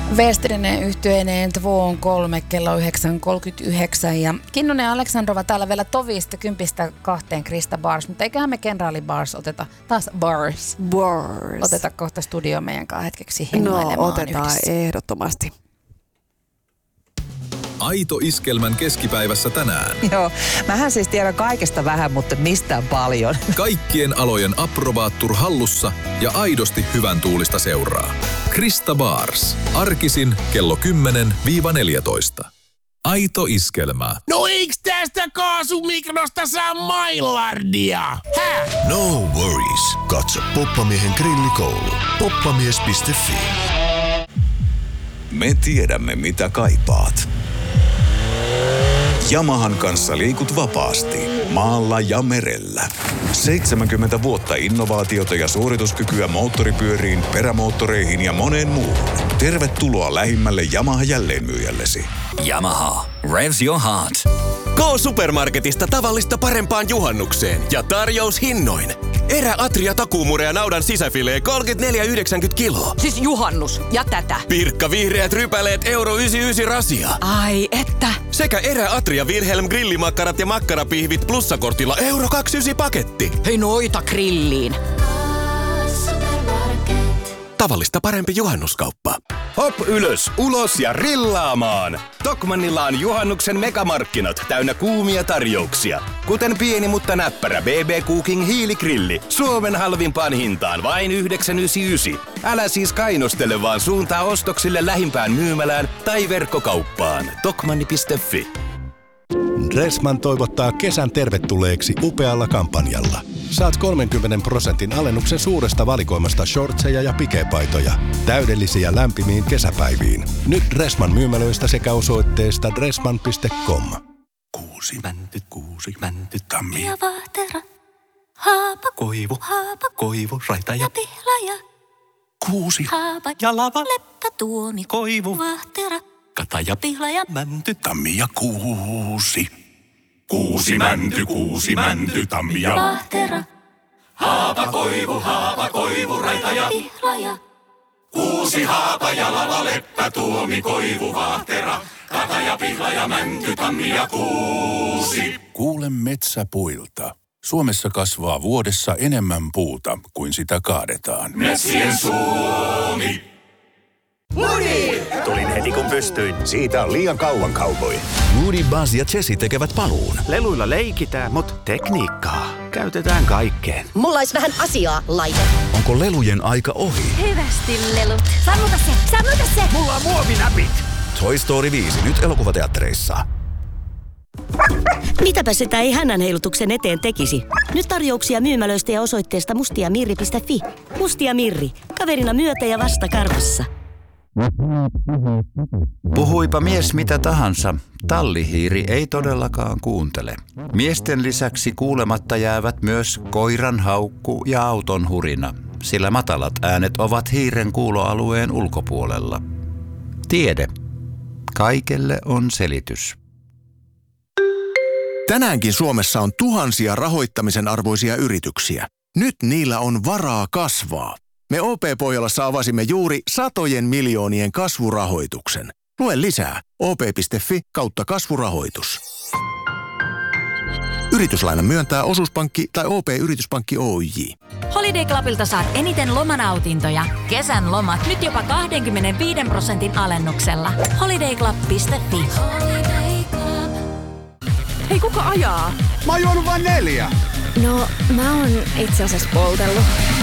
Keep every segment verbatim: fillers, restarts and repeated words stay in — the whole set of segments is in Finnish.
Vestrinen yhtyeineen Tvoon kolme kello yhdeksän kolmekymmentäyhdeksän ja Kinnunen ja Aleksandrova täällä vielä tovista kympistä kahteen Krista Bars, mutta eiköhän me kenraali Bars oteta taas Bars. Bars. Oteta kohta studio meidän kanssa hetkeksi hengailemaan No otetaan yhdessä. Ehdottomasti. Aito Iskelmän keskipäivässä tänään. Joo, mähän siis tiedän kaikesta vähän, mutta mistään paljon. Kaikkien alojen approbaattur hallussa ja aidosti hyvän tuulista seuraa. Krista Bars. Arkisin kello kymmenen neljätoista. Aito Iskelmä. No eiks tästä kaasumikrosta saa mailardia? Häh? No worries. Katso Poppamiehen grillikoulu. poppamies piste fi. Me tiedämme, mitä kaipaat. Yamahan kanssa liikut vapaasti, maalla ja merellä. seitsemänkymmentä vuotta innovaatiota ja suorituskykyä moottoripyöriin, perämoottoreihin ja moneen muuhun. Tervetuloa lähimmälle Yamaha jälleenmyyjällesi. Yamaha. Revs your heart. K-Supermarketista tavallista parempaan juhannukseen ja tarjoushinnoin. Erä Atria takuumurea naudan sisäfilee kolmekymmentäneljä yhdeksänkymmentä kiloa. Siis juhannus ja tätä. Pirkka vihreät rypäleet euro yhdeksänkymmentäyhdeksän rasia. Ai että. Sekä Erä Atria Wilhelm grillimakkarat ja makkarapihvit plussakortilla euro kaksikymmentäyhdeksän paketti. Hei noita grilliin. Tavallista parempi juhannuskauppa. Hop ylös, ulos ja rillaamaan! Tokmannilla on juhannuksen megamarkkinat täynnä kuumia tarjouksia. Kuten pieni mutta näppärä B B Cooking hiiligrilli. Suomen halvimpaan hintaan vain yhdeksän yhdeksänkymmentäyhdeksän. Älä siis kainostele, vaan suuntaa ostoksille lähimpään myymälään tai verkkokauppaan. Tokmanni piste fi. Dressman toivottaa kesän tervetulleeksi upealla kampanjalla. Saat kolmenkymmenen prosentin alennuksen suuresta valikoimasta shortseja ja pikepaitoja. Täydellisiä lämpimiin kesäpäiviin. Nyt Dressman myymälöistä sekä osoitteesta dressman piste com. Kuusi mänty, kuusi mänty, tammi. Ja vahtera, haapa, Koivu, haapa, koivu, raita ja ja pihlaja. kuusi. Haapa, Ja lava, leppä, tuomi, koivu, vahtera, kata ja pihlaja. mänty, tammi ja kuusi. Kuusi mänty, kuusi mänty, tammi ja Vahtera, haapa, koivu, haapa, koivu, raita ja pihlaja. kuusi haapa ja lava, leppä, tuomi, koivu, vahtera, kata ja pihla ja mänty, tammi ja kuusi. Kuule metsäpuilta. Suomessa kasvaa vuodessa enemmän puuta kuin sitä kaadetaan. Metsien Suomi. Woody! Tulin heti kun pystyin. Siitä on liian kauan cowboy. Woody, Buzz ja Jessie tekevät paluun. Leluilla leikitään, mutta tekniikkaa käytetään kaikkeen. Mulla olisi vähän asiaa, laite. Onko lelujen aika ohi? Hyvästi lelut. Sammuta se, sammuta se. Mulla on muovinäpit. Toy Story viisi nyt elokuvateattereissa. Mitäpä sitä ei hännän heilutuksen eteen tekisi? Nyt tarjouksia myymälöistä ja osoitteesta mustiamirri piste fi. Mustia Mirri. Kaverina myötä ja vasta karvassa. Puhuipa mies mitä tahansa, tallihiiri ei todellakaan kuuntele. Miesten lisäksi kuulematta jäävät myös koiran haukku ja auton hurina, sillä matalat äänet ovat hiiren kuuloalueen ulkopuolella. Tiede. Kaikelle on selitys. Tänäänkin Suomessa on tuhansia rahoittamisen arvoisia yrityksiä. Nyt niillä on varaa kasvaa. Me O P-Pohjolassa avasimme juuri satojen miljoonien kasvurahoituksen. Lue lisää o p piste fi kautta kasvurahoitus. Yrityslaina myöntää osuuspankki tai O P-yrityspankki Oyj. Holiday Clubilta saat eniten lomanautintoja. Kesän lomat nyt jopa kaksikymmentäviisi prosentin alennuksella. holiday club piste fi. Hei, kuka ajaa? Mä oon juonut vain neljä. No, mä oon itse asiassa poltellut.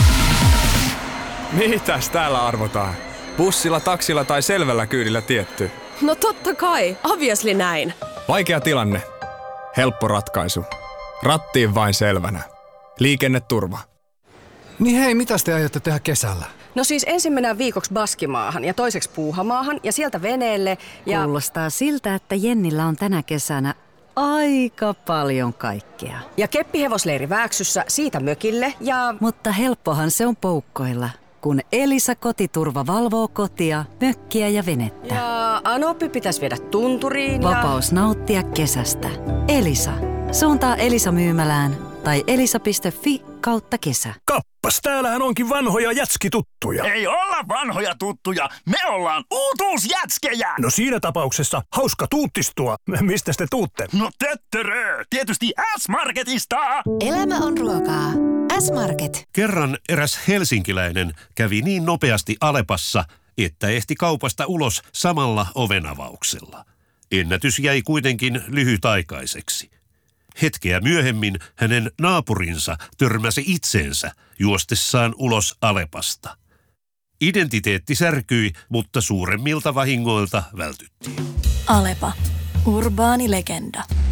Mitäs täällä arvotaan? Bussilla, taksilla tai selvällä kyydillä tietty? No totta kai, obviously näin. Vaikea tilanne. Helppo ratkaisu. Rattiin vain selvänä. Liikenneturva. Niin hei, mitäs te aiotte tehdä kesällä? No siis ensin mennään viikoksi Baskimaahan ja toiseksi Puuhamaahan ja sieltä veneelle ja... Kuulostaa siltä, että Jennillä on tänä kesänä aika paljon kaikkea. Ja keppihevosleiri Vääksyssä, siitä mökille ja... Mutta helppohan se on poukkoilla, kun Elisa Kotiturva valvoo kotia, mökkiä ja venettä. Ja Anoppi pitäisi viedä tunturiin ja... Vapaus nauttia kesästä. Elisa. Suuntaa Elisa myymälään tai elisa piste fi kautta kesä. Kappas, täällähän onkin vanhoja jätskituttuja. Ei olla vanhoja tuttuja, me ollaan uutuusjätskejä. No siinä tapauksessa hauska tuuttistua. Mistä te tuutte? No töttörö, tietysti S-Marketista. Elämä on ruokaa. S-Market. Kerran eräs helsinkiläinen kävi niin nopeasti Alepassa, että ehti kaupasta ulos samalla ovenavauksella. Ennätys jäi kuitenkin lyhytaikaiseksi. Hetkeä myöhemmin hänen naapurinsa törmäsi itseensä juostessaan ulos Alepasta. Identiteetti särkyi, mutta suuremmilta vahingoilta vältyttiin. Alepa. Urbaani legenda.